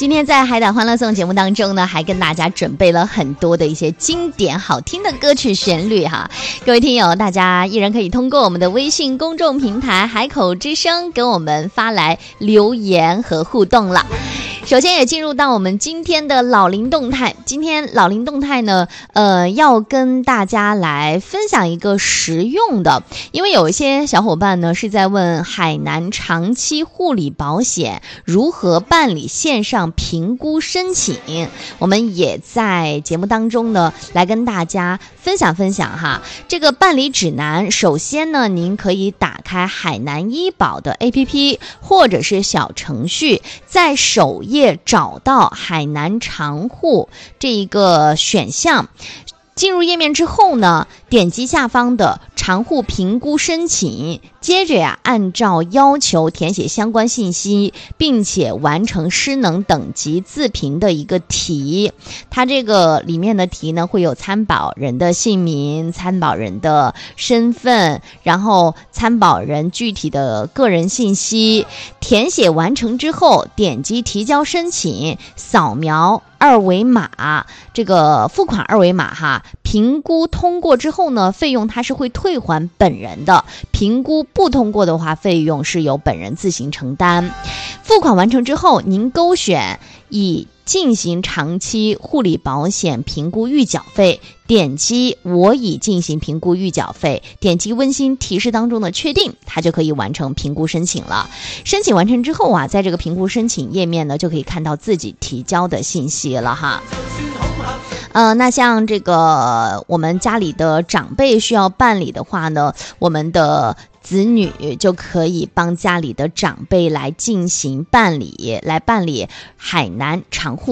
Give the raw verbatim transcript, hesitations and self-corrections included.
今天在海岛欢乐颂节目当中呢，还跟大家准备了很多的一些经典好听的歌曲旋律哈。各位听友，大家依然可以通过我们的微信公众平台海口之声给我们发来留言和互动了。首先也进入到我们今天的老林动态。今天老林动态呢，呃，要跟大家来分享一个实用的，因为有一些小伙伴呢是在问海南长期护理保险如何办理线上评估申请，我们也在节目当中呢来跟大家分享分享哈。这个办理指南，首先呢，您可以打开海南医保的 A P P 或者是小程序，在首页找到海南长护这一个选项，进入页面之后呢，点击下方的长护评估申请，接着呀，按照要求填写相关信息，并且完成失能等级自评的一个题。它这个里面的题呢，会有参保人的姓名、参保人的身份，然后参保人具体的个人信息。填写完成之后，点击提交申请，扫描二维码，这个付款二维码哈，评估通过之后呢，费用它是会退还本人的，评估不通过的话，费用是由本人自行承担。付款完成之后，您勾选已进行长期护理保险评估预缴费，点击我已进行评估预缴费，点击温馨提示当中的确定，它就可以完成评估申请了。申请完成之后啊，在这个评估申请页面呢，就可以看到自己提交的信息了哈。呃，那像这个我们家里的长辈需要办理的话呢，我们的子女就可以帮家里的长辈来进行办理，来办理海南长护